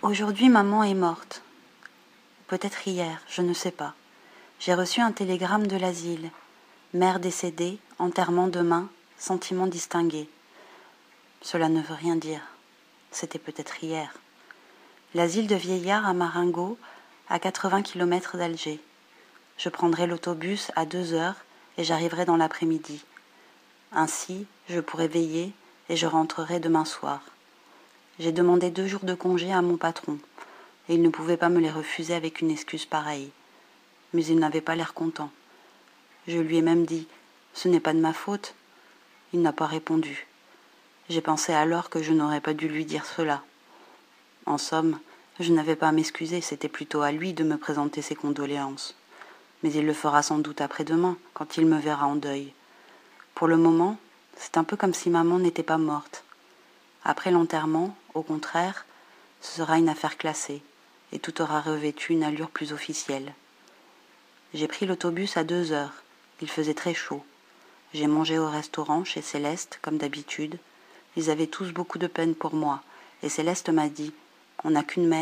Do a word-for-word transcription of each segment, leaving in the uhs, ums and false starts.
Aujourd'hui, maman est morte. Peut-être hier, je ne sais pas. J'ai reçu un télégramme de l'asile. Mère décédée, enterrement demain, sentiment distingué. Cela ne veut rien dire. C'était peut-être hier. L'asile de vieillards à Marengo, à quatre-vingts kilomètres d'Alger. Je prendrai l'autobus à deux heures et j'arriverai dans l'après-midi. Ainsi, je pourrai veiller et je rentrerai demain soir. J'ai demandé deux jours de congé à mon patron, et il ne pouvait pas me les refuser avec une excuse pareille. Mais il n'avait pas l'air content. Je lui ai même dit « Ce n'est pas de ma faute ». Il n'a pas répondu. J'ai pensé alors que je n'aurais pas dû lui dire cela. En somme, je n'avais pas à m'excuser, c'était plutôt à lui de me présenter ses condoléances. Mais il le fera sans doute après-demain, quand il me verra en deuil. Pour le moment, c'est un peu comme si maman n'était pas morte. Après l'enterrement, au contraire, ce sera une affaire classée, et tout aura revêtu une allure plus officielle. J'ai pris l'autobus à deux heures, il faisait très chaud. J'ai mangé au restaurant chez Céleste, comme d'habitude. Ils avaient tous beaucoup de peine pour moi, et Céleste m'a dit « On n'a qu'une mère ».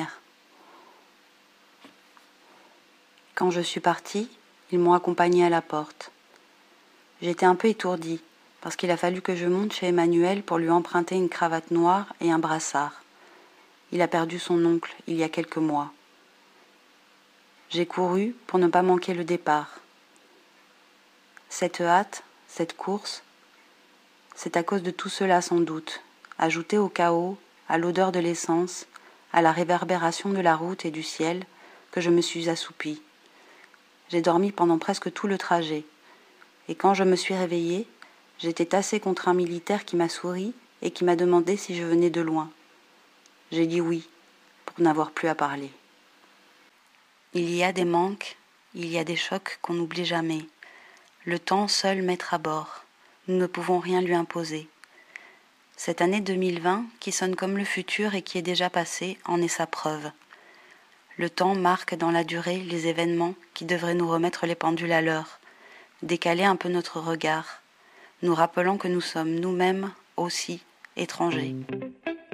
Quand je suis partie, ils m'ont accompagnée à la porte. J'étais un peu étourdie, parce qu'il a fallu que je monte chez Emmanuel pour lui emprunter une cravate noire et un brassard. Il a perdu son oncle il y a quelques mois. J'ai couru pour ne pas manquer le départ. Cette hâte, cette course, c'est à cause de tout cela sans doute, ajouté au chaos, à l'odeur de l'essence, à la réverbération de la route et du ciel, que je me suis assoupie. J'ai dormi pendant presque tout le trajet, et quand je me suis réveillée, j'étais tassée contre un militaire qui m'a souri et qui m'a demandé si je venais de loin. J'ai dit oui, pour n'avoir plus à parler. Il y a des manques, il y a des chocs qu'on n'oublie jamais. Le temps seul mettre à bord. Nous ne pouvons rien lui imposer. Cette année deux mille vingt, qui sonne comme le futur et qui est déjà passé, en est sa preuve. Le temps marque dans la durée les événements qui devraient nous remettre les pendules à l'heure, décaler un peu notre regard, nous rappelant que nous sommes nous-mêmes aussi étrangers.